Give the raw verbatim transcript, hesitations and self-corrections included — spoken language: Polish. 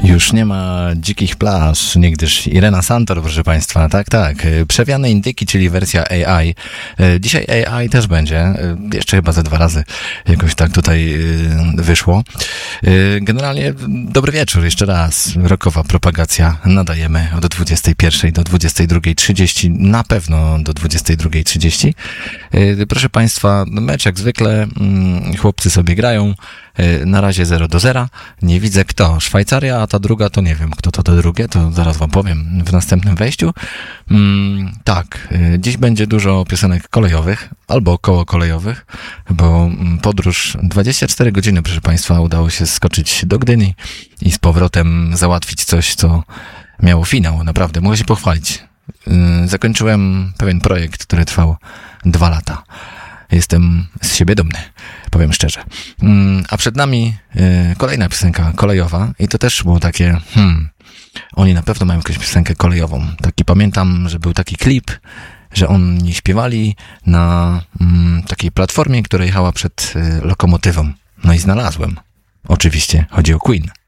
Już nie ma dzikich plaż, niegdyż Irena Santor, proszę Państwa, tak, tak, przewiane indyki, czyli wersja A I. Dzisiaj A I też będzie, jeszcze chyba ze dwa razy jakoś tak tutaj wyszło. Generalnie dobry wieczór, jeszcze raz, rockowa propagacja, nadajemy od dwudziestej pierwszej do dwudziestej drugiej trzydzieści, na pewno do dwudziestej drugiej trzydzieści. Proszę Państwa, mecz jak zwykle, chłopcy sobie grają, na razie zero do zera, nie widzę kto, Szwajcaria, a ta druga to nie wiem, kto to to drugie, to zaraz wam powiem w następnym wejściu. Mm, tak, dziś będzie dużo piosenek kolejowych, albo około kolejowych, bo podróż dwadzieścia cztery godziny, proszę Państwa, udało się skoczyć do Gdyni i z powrotem załatwić coś, co miało finał, naprawdę, mogę się pochwalić. Zakończyłem pewien projekt, który trwał dwa lata. Jestem z siebie dumny, powiem szczerze. A przed nami kolejna piosenka kolejowa i to też było takie, hmm, oni na pewno mają jakąś piosenkę kolejową. Taki pamiętam, że był taki klip, że oni śpiewali na mm, takiej platformie, która jechała przed y, lokomotywą. No i znalazłem. Oczywiście chodzi o Queen.